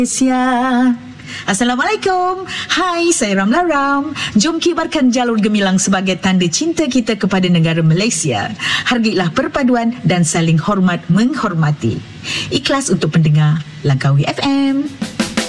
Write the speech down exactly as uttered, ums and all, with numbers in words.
Malaysia. Assalamualaikum. Hai, saya Ramla Ram. Jom kibarkan jalur gemilang sebagai tanda cinta kita kepada negara Malaysia. Hargailah perpaduan dan saling hormat menghormati. Ikhlas untuk pendengar Langkawi F M.